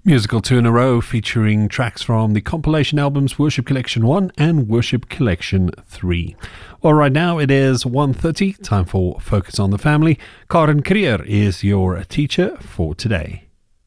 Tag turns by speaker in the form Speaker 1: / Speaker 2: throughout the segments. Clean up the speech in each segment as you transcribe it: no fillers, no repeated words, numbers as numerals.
Speaker 1: Musical two in a row featuring tracks from the compilation albums Worship Collection 1 and Worship Collection 3. Well, right now it is 1:30, time for Focus on the Family. Karen Creer is your teacher for today.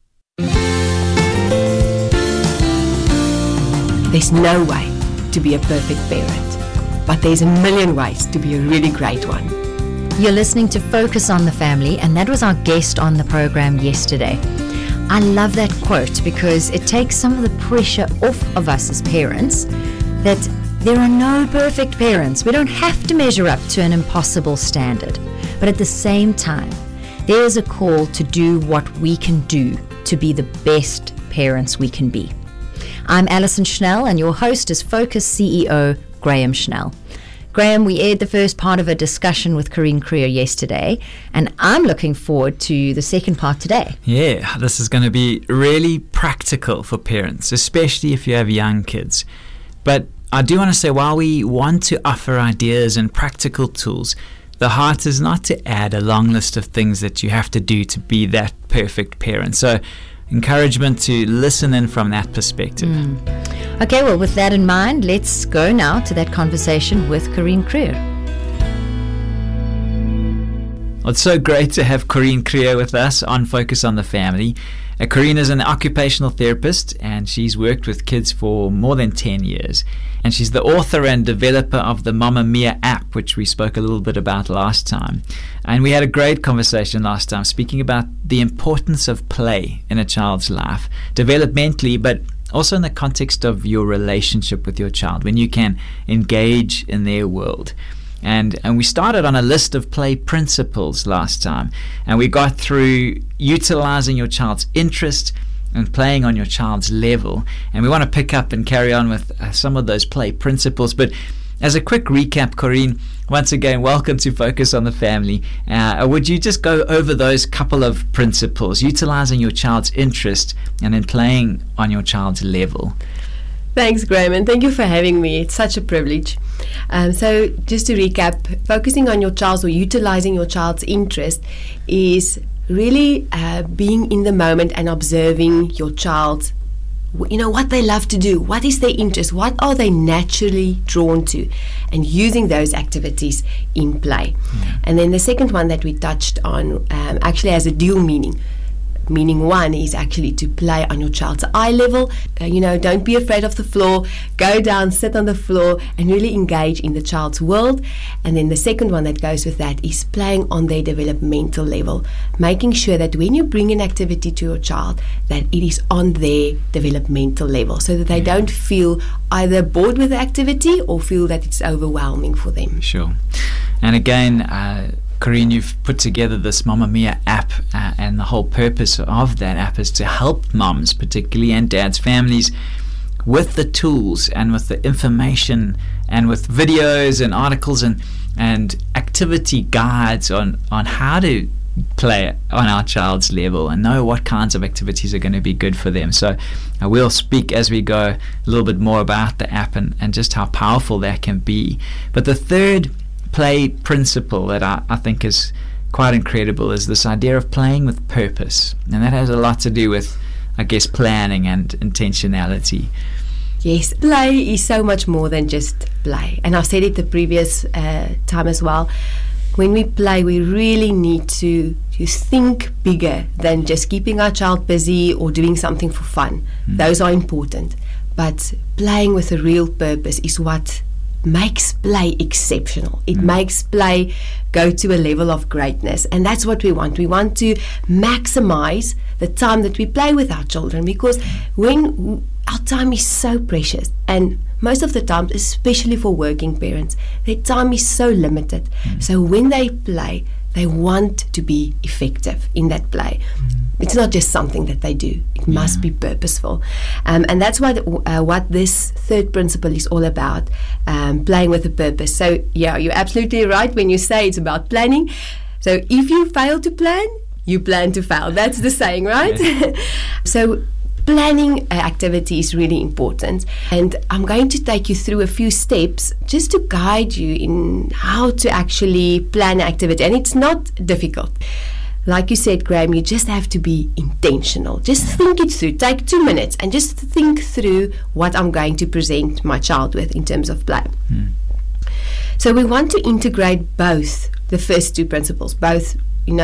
Speaker 2: There's no way to be a perfect parent, but there's a million ways to be a really great one.
Speaker 3: You're listening to Focus on the Family, and that was our guest on the program yesterday. I love that quote because it takes some of the pressure off of us as parents that there are no perfect parents. We don't have to measure up to an impossible standard. But at the same time, there is a call to do what we can do to be the best parents we can be. I'm Alison Schnell, and your host is Focus CEO Graham Schnell. Graham, we aired the first part of a discussion with Corinne Creer yesterday, and I'm looking forward to the second part today.
Speaker 4: Yeah, this is going to be really practical for parents, especially if you have young kids. But I do want to say, while we want to offer ideas and practical tools, the heart is not to add a long list of things that you have to do to be that perfect parent. So encouragement to listen in from that perspective.
Speaker 3: Okay, well, with that in mind, let's go now to that conversation with Corinne Creer.
Speaker 4: Well, it's so great to have Corinne Creer with us on Focus on the Family. Corinne is an occupational therapist, and she's worked with kids for more than 10 years. And she's the author and developer of the Mamma Mia app, which we spoke a little bit about last time. And we had a great conversation last time speaking about the importance of play in a child's life, developmentally, but also in the context of your relationship with your child, when you can engage in their world. And we started on a list of play principles last time, and we got through utilizing your child's interest and playing on your child's level. And we want to pick up and carry on with some of those play principles. But as a quick recap, Corinne, once again, welcome to Focus on the Family. Would you just go over those couple of principles, utilizing your child's interest and then playing on your child's level?
Speaker 2: Thanks, Graham, and thank you for having me. It's such a privilege. So just to recap, focusing on your child's or utilizing your child's interest is really being in the moment and observing your child, what they love to do, what is their interest, what are they naturally drawn to, and using those activities in play. And then the second one that we touched on actually has a dual meaning. Meaning one is actually to play on your child's eye level. Don't be afraid of the floor. Go down, sit on the floor, and really engage in the child's world. And then the second one that goes with that is playing on their developmental level, making sure that when you bring an activity to your child, that it is on their developmental level, so that they don't feel either bored with the activity or feel that it's overwhelming for them.
Speaker 4: Sure. And again, Corinne, you've put together this Mamma Mia app, and the whole purpose of that app is to help mums, particularly, and dads, families, with the tools and with the information and with videos and articles and activity guides on how to play on our child's level and know what kinds of activities are going to be good for them. So we'll speak as we go a little bit more about the app and just how powerful that can be. But the third play principle that I think is quite incredible is this idea of playing with purpose, and that has a lot to do with, I guess, planning and intentionality.
Speaker 2: Yes, play is so much more than just play, and I've said it the previous time as well. When we play, we really need to think bigger than just keeping our child busy or doing something for fun. Those are important, but playing with a real purpose is what makes play exceptional. It makes play go to a level of greatness, and that's what we want. We want to maximize the time that we play with our children, because when our time is so precious, and most of the time, especially for working parents, their time is so limited. So when they play, they want to be effective in that play. It's not just something that they do. It must be purposeful. And that's what this third principle is all about, playing with a purpose. So, yeah, you're absolutely right when you say it's about planning. So if you fail to plan, you plan to fail. That's the saying, right? So planning activity is really important. And I'm going to take you through a few steps just to guide you in how to actually plan activity. And it's not difficult. like you said, Graham, you just have to be intentional. Just think it through. Take 2 minutes and just think through what I'm going to present my child with in terms of play. So we want to integrate both the first two principles, both,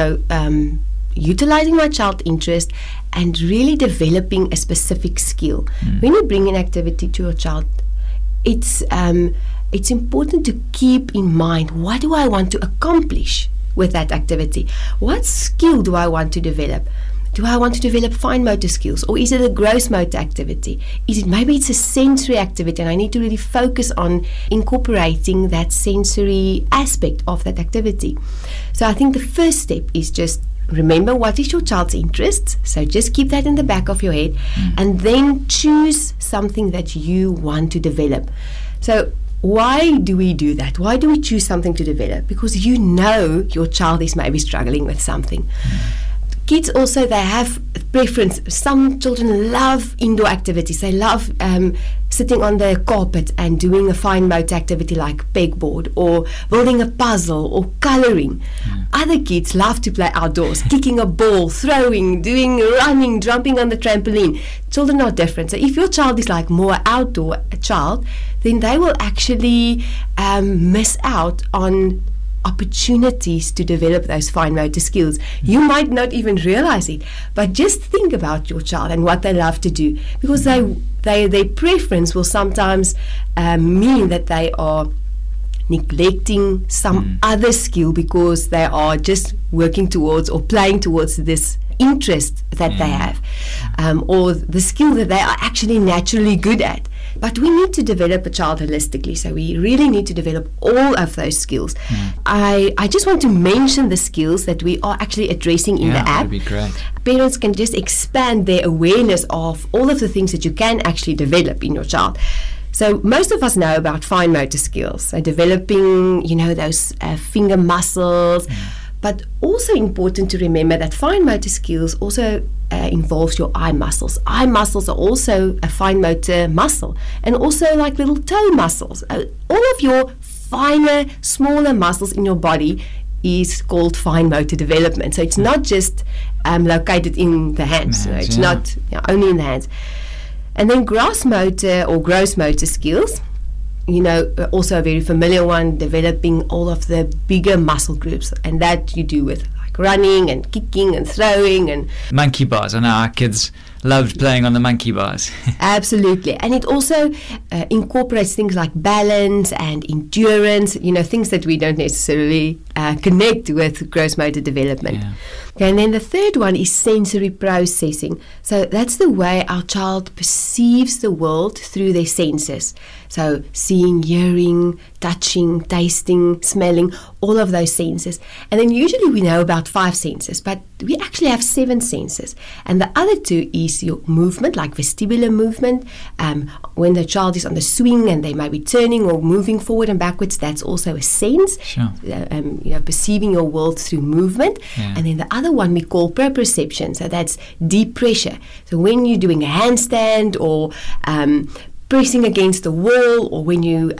Speaker 2: utilizing my child's interest and really developing a specific skill. When you bring an activity to your child, it's important to keep in mind, what do I want to accomplish with that activity? What skill do I want to develop? Do I want to develop fine motor skills, or is it a gross motor activity? Maybe it's a sensory activity, and I need to really focus on incorporating that sensory aspect of that activity. So I think the first step is just remember what is your child's interest. So just keep that in the back of your head, and then choose something that you want to develop. So why do we do that? Why do we choose something to develop? Because your child is maybe struggling with something. Kids also, they have preference. Some children love indoor activities. They love sitting on the carpet and doing a fine motor activity like pegboard, or building a puzzle, or coloring. Other kids love to play outdoors, kicking a ball, throwing, running, jumping on the trampoline. Children are different. So if your child is like more outdoor child, then they will actually miss out on opportunities to develop those fine motor skills. You might not even realize it, but just think about your child and what they love to do, because their preference will sometimes mean that they are neglecting some other skill because they are just working towards or playing towards this interest that they have, or the skill that they are actually naturally good at. But we need to develop a child holistically, so we really need to develop all of those skills. I just want to mention the skills that we are actually addressing in the app.
Speaker 4: That'd be great.
Speaker 2: Parents can just expand their awareness of all of the things that you can actually develop in your child. So most of us know about fine motor skills, so developing, those finger muscles, but also important to remember that fine motor skills also involves your eye muscles. Eye muscles are also a fine motor muscle, and also like little toe muscles. All of your finer, smaller muscles in your body is called fine motor development. So it's not just located in the hands. It's not only in the hands. And then gross motor or gross motor skills, also a very familiar one, developing all of the bigger muscle groups, and that you do with like running and kicking and throwing and
Speaker 4: monkey bars. I know our kids loved playing on the monkey bars.
Speaker 2: Absolutely. And it also incorporates things like balance and endurance, things that we don't necessarily connect with gross motor development. Okay, and then the third one is sensory processing. So that's the way our child perceives the world through their senses. So seeing, hearing, touching, tasting, smelling, all of those senses. And then usually we know about 5 senses, but we actually have 7 senses. And the other 2 is your movement, like vestibular movement. When the child is on the swing and they may be turning or moving forward and backwards, that's also a sense.
Speaker 4: Sure.
Speaker 2: Perceiving your world through movement. And then the other one we call proprioception. So that's deep pressure. So when you're doing a handstand or pressing against the wall, or when you,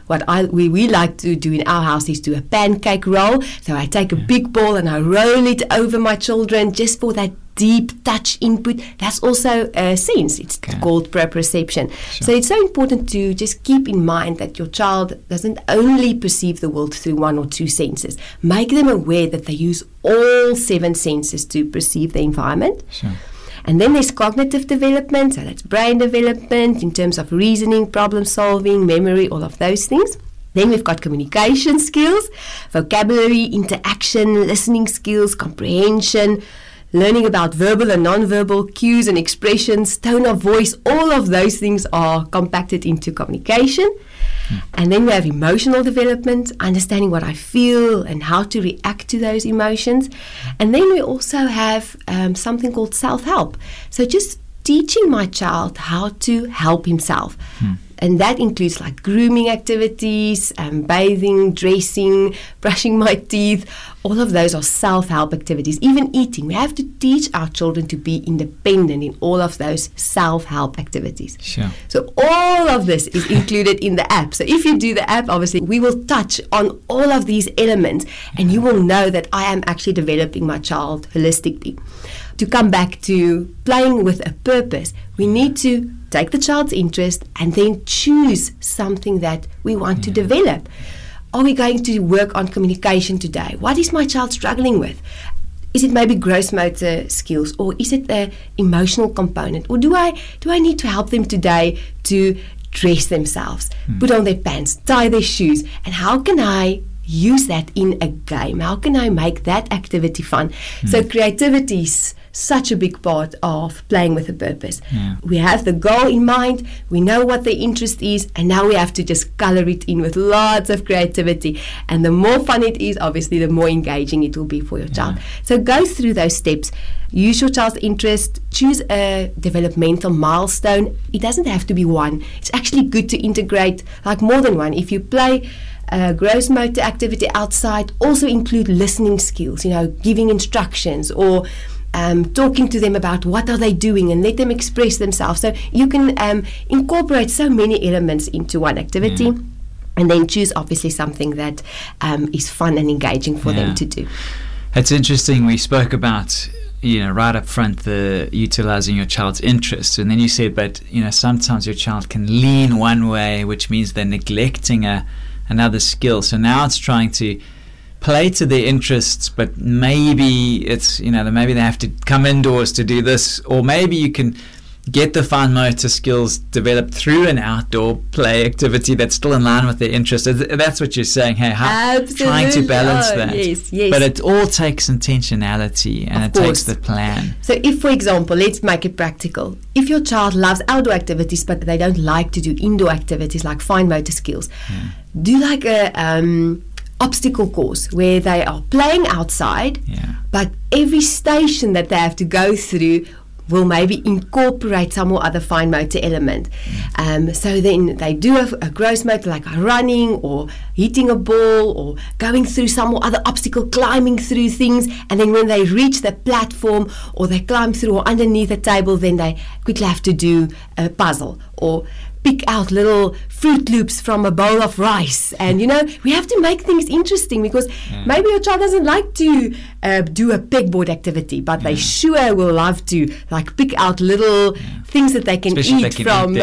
Speaker 2: we like to do in our house is do a pancake roll. So I take a big ball and I roll it over my children just for that deep touch input. That's also a sense. It's called proprioception.
Speaker 4: Sure.
Speaker 2: So it's so important to just keep in mind that your child doesn't only perceive the world through 1 or 2 senses. Make them aware that they use all 7 senses to perceive the environment.
Speaker 4: Sure.
Speaker 2: And then there's cognitive development, so that's brain development in terms of reasoning, problem solving, memory, all of those things. Then we've got communication skills, vocabulary, interaction, listening skills, comprehension, learning about verbal and non-verbal cues and expressions, tone of voice. All of those things are compacted into communication. And then we have emotional development, understanding what I feel and how to react to those emotions. And then we also have something called self-help. So just teaching my child how to help himself. And that includes like grooming activities, bathing, dressing, brushing my teeth. All of those are self-help activities. Even eating. We have to teach our children to be independent in all of those self-help activities.
Speaker 4: Sure.
Speaker 2: So all of this is included in the app. So if you do the app, obviously, we will touch on all of these elements, and you will know that I am actually developing my child holistically. To come back to playing with a purpose, we need to take the child's interest and then choose something that we want to develop. Are we going to work on communication today? What is my child struggling with? Is it maybe gross motor skills, or is it the emotional component? Or do I need to help them today to dress themselves, put on their pants, tie their shoes? And how can I use that in a game? How can I make that activity fun? So creativity is such a big part of playing with a purpose.
Speaker 4: Yeah.
Speaker 2: We have the goal in mind, we know what the interest is, and now we have to just color it in with lots of creativity. And the more fun it is, obviously, the more engaging it will be for your child. So go through those steps. Use your child's interest. Choose a developmental milestone. It doesn't have to be one. It's actually good to integrate like more than one. If you play gross motor activity outside, also include listening skills, giving instructions, or talking to them about what are they doing, and let them express themselves. So you can incorporate so many elements into one activity, and then choose obviously something that is fun and engaging for them to do.
Speaker 4: It's interesting. We spoke about right up front the utilizing your child's interests, and then you said, but sometimes your child can lean one way, which means they're neglecting another skill. So now it's trying to play to their interests, but maybe it's maybe they have to come indoors to do this, or maybe you can get the fine motor skills developed through an outdoor play activity that's still in line with their interests. That's what you're saying. Hey, trying to balance that.
Speaker 2: Yes.
Speaker 4: But it all takes intentionality, and it takes the plan.
Speaker 2: So if, for example, let's make it practical. If your child loves outdoor activities, but they don't like to do indoor activities like fine motor skills, do like a obstacle course where they are playing outside, but every station that they have to go through will maybe incorporate some or other fine motor element. So then they do a gross motor like running or hitting a ball or going through some or other obstacle, climbing through things, and then when they reach the platform or they climb through or underneath a table, then they quickly have to do a puzzle or pick out little Fruit Loops from a bowl of rice. And we have to make things interesting, because maybe your child doesn't like to do a pegboard activity, but they sure will love to like pick out little things that they can eat from.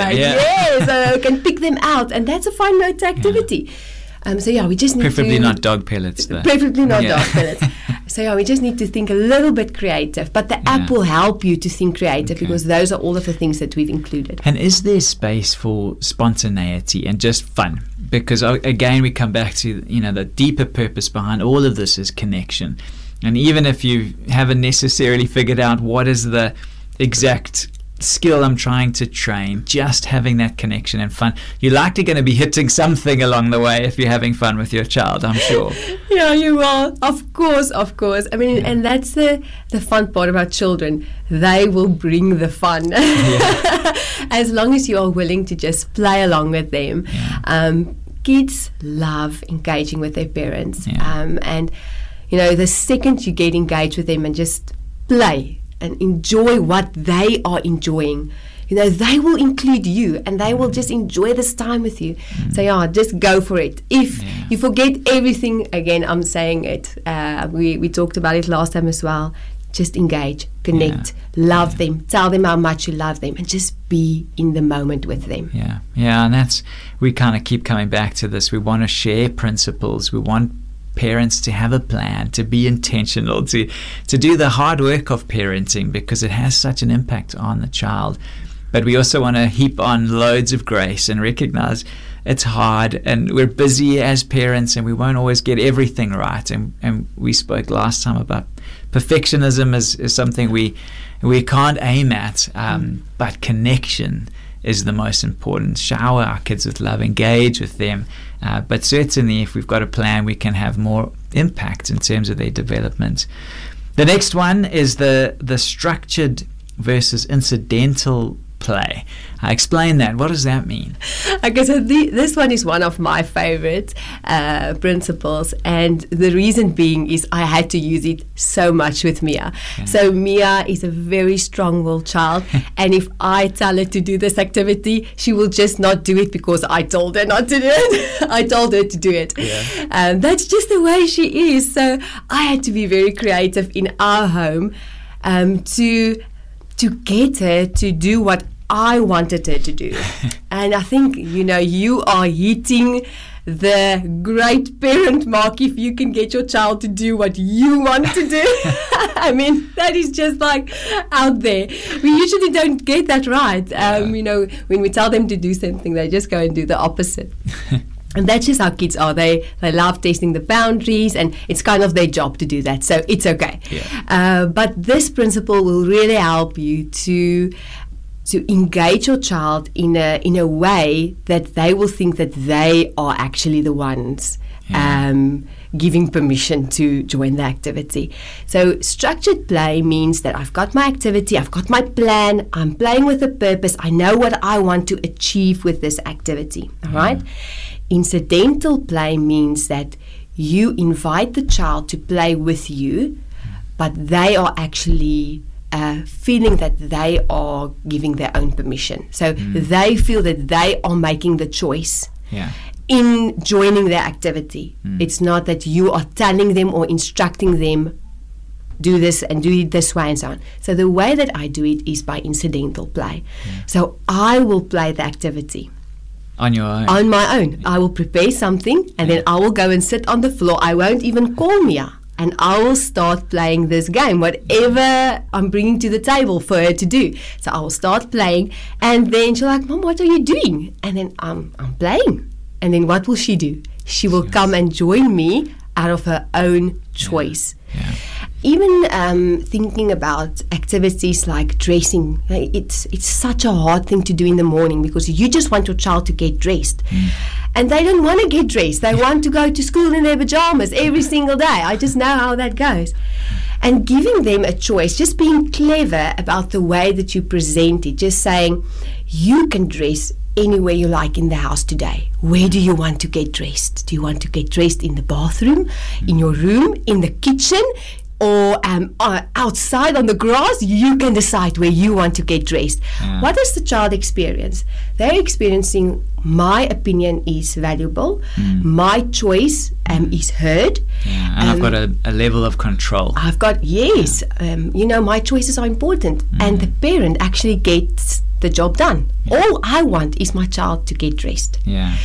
Speaker 2: So can pick them out, and that's a fine motor activity. We just need
Speaker 4: preferably not dog pellets, though.
Speaker 2: Preferably not dog pellets. So we just need to think a little bit creative. But the app will help you to think creative, because those are all of the things that we've included.
Speaker 4: And is there space for spontaneity and just fun? Because again, we come back to the deeper purpose behind all of this is connection. And even if you haven't necessarily figured out what is the exact skill I'm trying to train, just having that connection and fun, you're likely going to be hitting something along the way if you're having fun with your child, I'm sure.
Speaker 2: Yeah, you will. Of course. I mean, and that's the fun part about children. They will bring the fun. As long as you are willing to just play along with them. Kids love engaging with their parents. And the second you get engaged with them and just play and enjoy what they are enjoying, they will include you, and they will just enjoy this time with you. So just go for it. If you forget everything, again, I'm saying it, we talked about it last time as well, just engage, connect, love them, tell them how much you love them, and just be in the moment with them.
Speaker 4: And we kind of keep coming back to this. We want to share principles. We want parents to have a plan, to be intentional, to do the hard work of parenting, because it has such an impact on the child. But we also want to heap on loads of grace and recognize it's hard, and we're busy as parents, and we won't always get everything right. And we spoke last time about perfectionism is something we can't aim at, but connection is the most important. Shower our kids with love, engage with them, but certainly if we've got a plan, we can have more impact in terms of their development. The next one is the structured versus incidental play. Explain that. What does that mean?
Speaker 2: Okay, so this one is one of my favorite principles, and the reason being is I had to use it so much with Mia.
Speaker 4: Yeah.
Speaker 2: So Mia is a very strong-willed child, and if I tell her to do this activity, she will just not do it because I told her not to do it. I told her to do it.
Speaker 4: Yeah.
Speaker 2: That's just the way she is. So I had to be very creative in our home to get her to do what I wanted her to do. And I think, you are hitting the great parent mark if you can get your child to do what you want to do. I mean, that is just like out there. We usually don't get that right. When we tell them to do something, they just go and do the opposite. And that's just how kids are. They love testing the boundaries, and it's kind of their job to do that. So it's okay.
Speaker 4: Yeah.
Speaker 2: But this principle will really help you to engage your child in a way that they will think that they are actually the ones giving permission to join the activity. So structured play means that I've got my activity, I've got my plan, I'm playing with a purpose, I know what I want to achieve with this activity. All right? Incidental play means that you invite the child to play with you, but they are actually feeling that they are giving their own permission. So they feel that they are making the choice in joining their activity. It's not that you are telling them or instructing them, do this and do it this way and so on. So the way that I do it is by incidental play. So I will play the activity.
Speaker 4: On your own?
Speaker 2: On my own. I will prepare something, and then I will go and sit on the floor. I won't even call Mia. And I will start playing this game, whatever I'm bringing to the table for her to do. So I will start playing, and then she'll like, Mom, what are you doing? And then I'm playing. And then what will she do? She will come and join me out of her own choice.
Speaker 4: Yeah.
Speaker 2: Even thinking about activities like dressing, it's such a hard thing to do in the morning because you just want your child to get dressed. And they don't want to get dressed. They want to go to school in their pajamas every single day. I just know how that goes. And giving them a choice, just being clever about the way that you present it, just saying, you can dress anywhere you like in the house today. Where do you want to get dressed? Do you want to get dressed in the bathroom, in your room, in the kitchen, or outside on the grass? You can decide where you want to get dressed. What does the child experience? They're experiencing my opinion is valuable, my choice is heard.
Speaker 4: And I've got a level of control.
Speaker 2: I've got, my choices are important. And the parent actually gets the job done. All I want is my child to get dressed.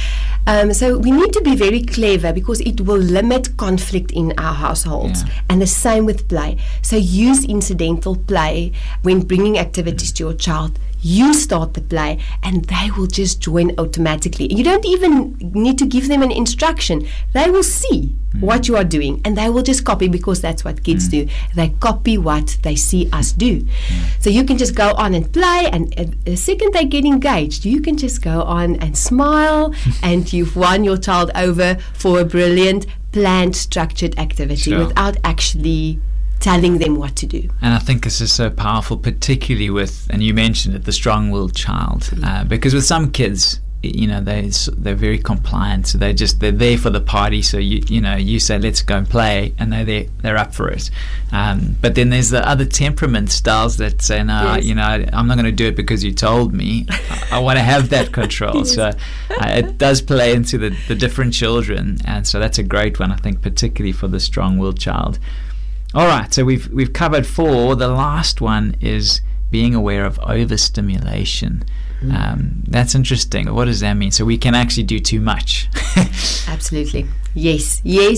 Speaker 2: So we need to be very clever because it will limit conflict in our households. And the same with play. So use incidental play when bringing activities to your child. You start the play and they will just join automatically. You don't even need to give them an instruction. They will see what you are doing and they will just copy because that's what kids do. They copy what they see us do. So you can just go on and play, and the second they get engaged, you can just go on and smile and you've won your child over for a brilliant, planned, structured activity without actually telling them what to do.
Speaker 4: And I think this is so powerful, particularly with, and you mentioned it, the strong-willed child, because with some kids, they're very compliant, so they're there for the party. So you say let's go and play, and they're up for it. But then there's the other temperament styles that say no, I'm not going to do it because you told me. I want to have that control. So it does play into the different children, and so that's a great one, I think, particularly for the strong-willed child. All right, so we've covered 4. The last one is being aware of overstimulation. That's interesting. What does that mean? So we can actually do too much.
Speaker 2: Absolutely. Yes.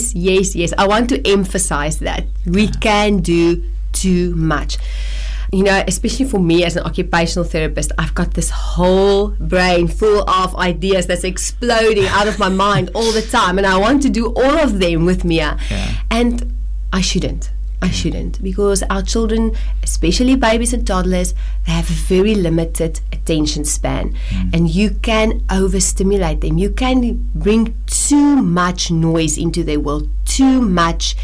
Speaker 2: I want to emphasize that. We can do too much. Especially for me as an occupational therapist, I've got this whole brain full of ideas that's exploding out of my mind all the time. And I want to do all of them with Mia. And I shouldn't, because our children, especially babies and toddlers, they have a very limited attention span, and you can overstimulate them. You can bring too much noise into their world, too much.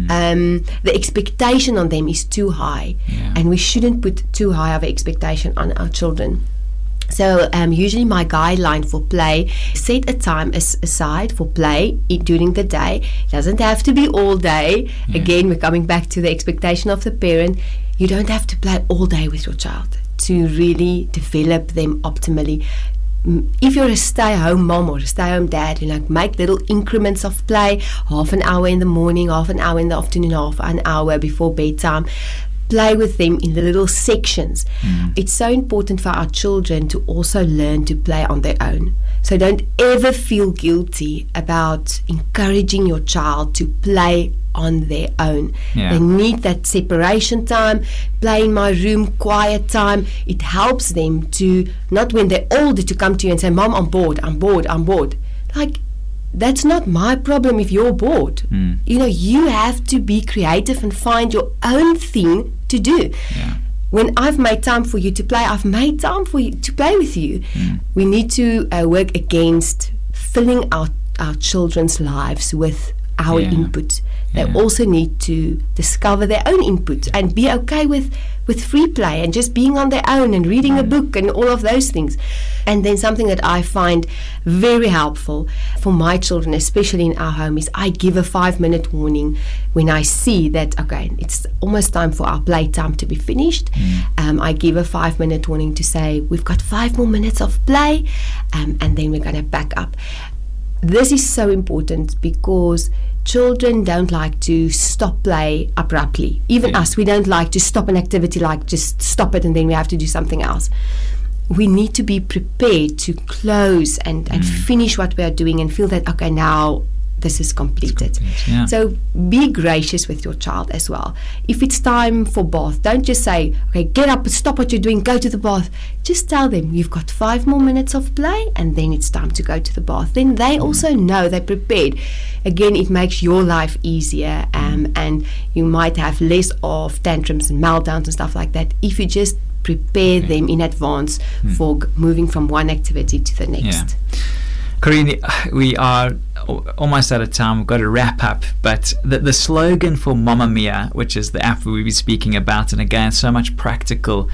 Speaker 2: The expectation on them is too high, and we shouldn't put too high of an expectation on our children. So usually my guideline for play, set a time aside for play during the day. It doesn't have to be all day. Again, we're coming back to the expectation of the parent. You don't have to play all day with your child to really develop them optimally. If you're a stay-home mom or a stay-home dad, make little increments of play, half an hour in the morning, half an hour in the afternoon, half an hour before bedtime. Play with them in the little sections. It's so important for our children to also learn to play on their own. So don't ever feel guilty about encouraging your child to play on their own. They need that separation time, play in my room, quiet time. It helps them to, not when they're older, to come to you and say, Mom, I'm bored. That's not my problem if you're bored. You have to be creative and find your own thing to do. When I've made time for you to play, I've made time for you to play with you. We need to work against filling our children's lives with our input. They also need to discover their own input and be okay with free play and just being on their own and reading a book and all of those things. And then something that I find very helpful for my children, especially in our home, is I give a 5-minute warning when I see that, okay, it's almost time for our playtime to be finished. I give a 5-minute warning to say, we've got 5 more minutes of play, and then we're going to back up. This is so important because children don't like to stop play abruptly. Even us, we don't like to stop an activity, like just stop it and then we have to do something else. We need to be prepared to close and finish what we are doing and feel that, okay, now this is completed. So be gracious with your child as well. If it's time for bath, don't just say, okay, get up, stop what you're doing, go to the bath. Just tell them you've got 5 more minutes of play and then it's time to go to the bath. Then they also know, they're prepared. Again, it makes your life easier, and you might have less of tantrums and meltdowns and stuff like that if you just prepare them in advance for moving from one activity to the next.
Speaker 4: Corinne, we are almost out of time. We've got to wrap up. But the slogan for Mamma Mia, which is the app we'll be speaking about, and again, so much practical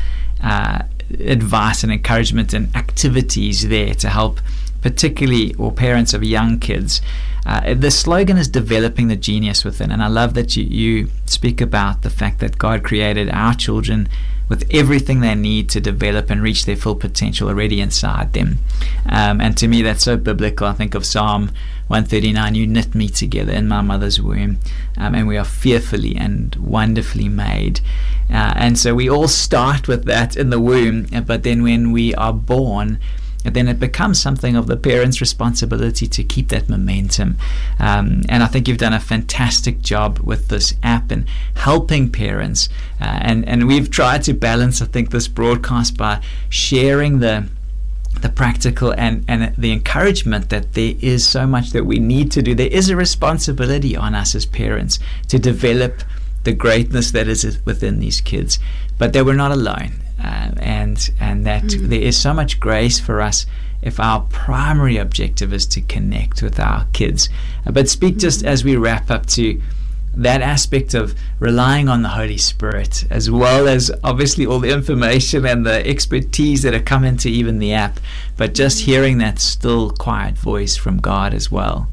Speaker 4: advice and encouragement and activities there to help particularly parents of young kids. The slogan is developing the genius within. And I love that you speak about the fact that God created our children with everything they need to develop and reach their full potential already inside them. And to me, that's so biblical. I think of Psalm 139, you knit me together in my mother's womb, and we are fearfully and wonderfully made. And so we all start with that in the womb, but then when we are born, then it becomes something of the parent's responsibility to keep that momentum. And I think you've done a fantastic job with this app and helping parents. And we've tried to balance, I think, this broadcast by sharing the practical and the encouragement that there is so much that we need to do. There is a responsibility on us as parents to develop the greatness that is within these kids, but that we're not alone. And that there is so much grace for us if our primary objective is to connect with our kids. But speak just as we wrap up to that aspect of relying on the Holy Spirit, as well as obviously all the information and the expertise that have come into even the app, but just hearing that still quiet voice from God as well.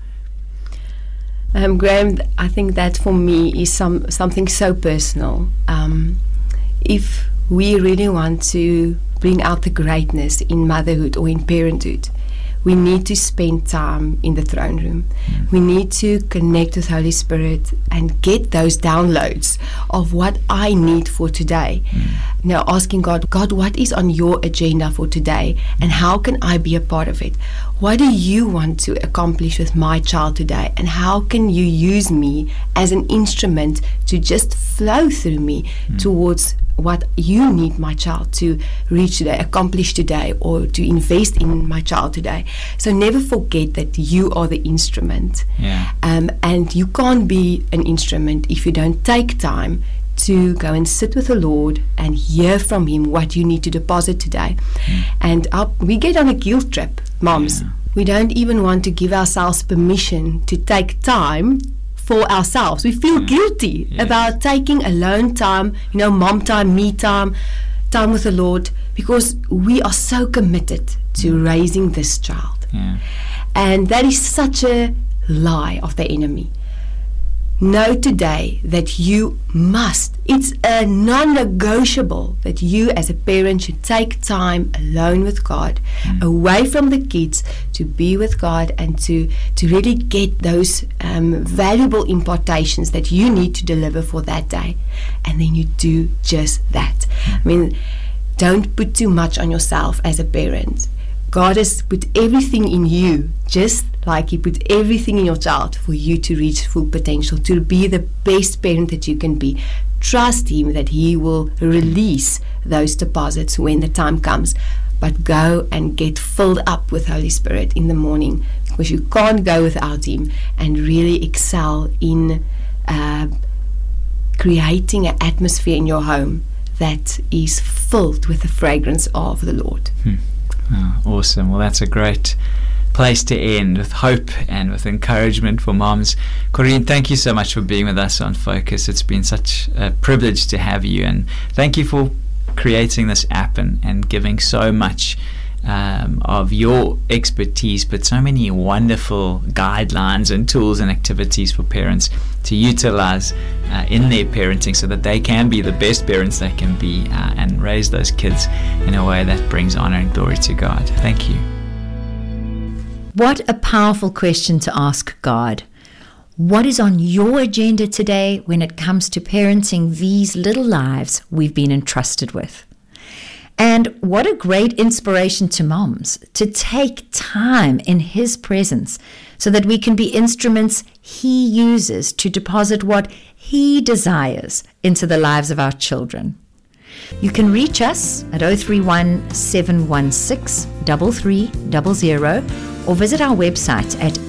Speaker 2: Graham, I think that for me is something so personal. If we really want to bring out the greatness in motherhood or in parenthood, we need to spend time in the throne room. We need to connect with Holy Spirit and get those downloads of what I need for today. Now asking God, what is on your agenda for today and how can I be a part of it? What do you want to accomplish with my child today, and how can you use me as an instrument to just flow through me towards what you need my child to reach today, accomplish today, or to invest in my child today. So never forget that you are the instrument. And you can't be an instrument if you don't take time to go and sit with the Lord and hear from Him what you need to deposit today. And we get on a guilt trip, moms. We don't even want to give ourselves permission to take time for ourselves. We feel guilty about taking alone time, mom time, me time. time with the Lord, because we are so committed to raising this child.
Speaker 4: Yeah.
Speaker 2: And that is such a lie of the enemy. Know today that you must, it's a non-negotiable that you as a parent should take time alone with God, away from the kids, to be with God and to really get those valuable impartations that you need to deliver for that day. And then you do just that. I mean, don't put too much on yourself as a parent. God has put everything in you, just like He put everything in your child for you to reach full potential, to be the best parent that you can be. Trust Him that He will release those deposits when the time comes. But go and get filled up with Holy Spirit in the morning, because you can't go without Him, and really excel in creating an atmosphere in your home that is filled with the fragrance of the Lord.
Speaker 4: Oh, awesome. Well, that's a great place to end, with hope and with encouragement for moms. Corinne, thank you so much for being with us on Focus. It's been such a privilege to have you, and thank you for creating this app and giving so much of your expertise, but so many wonderful guidelines and tools and activities for parents to utilize in their parenting, so that they can be the best parents they can be and raise those kids in a way that brings honor and glory to God. Thank you.
Speaker 3: What a powerful question to ask God. What is on your agenda today when it comes to parenting these little lives we've been entrusted with? And what a great inspiration to moms to take time in His presence so that we can be instruments He uses to deposit what He desires into the lives of our children. You can reach us at 031 716 3300 or visit our website at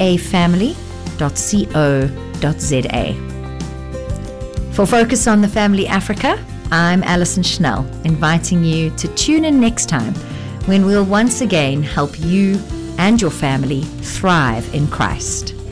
Speaker 3: safamily.co.za. For Focus on the Family Africa, I'm Alison Schnell, inviting you to tune in next time when we'll once again help you and your family thrive in Christ.